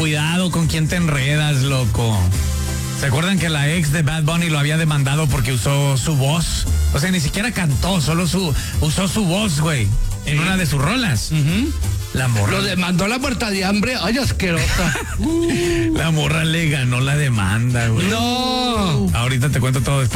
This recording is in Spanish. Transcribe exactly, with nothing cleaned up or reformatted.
cuidado con quién te enredas, loco. ¿Se acuerdan que la ex de Bad Bunny lo había demandado porque usó su voz? O sea, ni siquiera cantó, solo su usó su voz, güey, en una de sus rolas. Uh-huh. La morra. Lo demandó a la muerta de hambre. Ay, asquerosa. La morra le ganó la demanda, güey. No. Ahorita te cuento todo después.